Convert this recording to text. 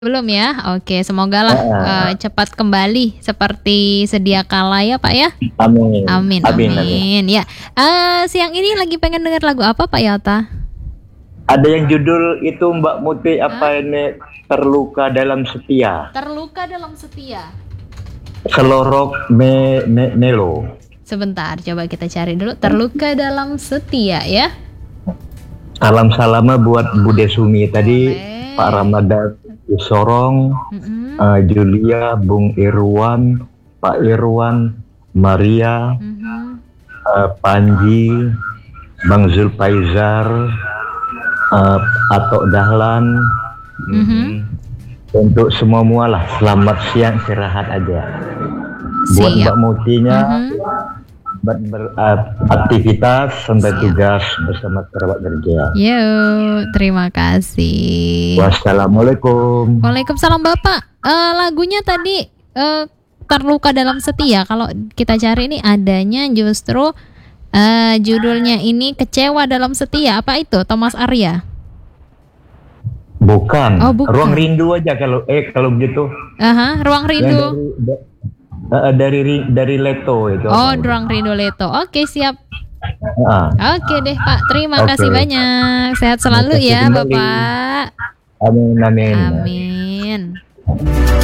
Belum ya? Oke, semoga lah Heeh. cepat kembali seperti sedia kala ya, Pak, ya? Amin. Amin Amin amin. amin. Ya, siang ini lagi pengen denger lagu apa, Pak Yota? Ada yang judul itu Mbak Muti Hah? apa ini, Terluka Dalam Setia. Terluka Dalam Setia. Selorok Melo. Sebentar, coba kita cari dulu. Terluka Dalam Setia ya. Salam-salama buat Bude Sumi tadi, Boleh. Pak Ramadan Sorong, Mm-mm. Julia, Bung Irwan, Pak Irwan, Maria, Mhm. Panji, Bang Zulfaizar, Atok Dahlan. Mhm. Untuk semua mualah, selamat siang, istirahat aja. Buat Siap. Mbak Mutinya, Mhm. buat beraktivitas sampai Siap. tugas bersama kerabat kerja. Yuk, terima kasih. Wassalamualaikum. Waalaikumsalam Bapak. Lagunya tadi Terluka Dalam Setia. Kalau kita cari ini adanya justru judulnya ini Kecewa Dalam Setia. Apa itu? Thomas Arya. Bukan. Oh, bukan. Ruang Rindu aja kalau begitu. Aha, Ruang Rindu. Dari Leto itu. Oh, Ruang Rindu Leto. Oke, siap. Ah, Oke deh Pak, terima Oke. kasih banyak. Sehat selalu Terima kasih ya kembali. Bapak. Amin amin. Amin.